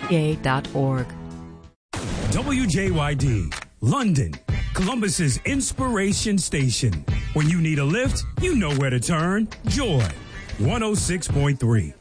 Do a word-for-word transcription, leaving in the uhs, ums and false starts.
A dot org. W J Y D, London, Columbus's inspiration station. When you need a lift, you know where to turn. Joy, one oh six point three.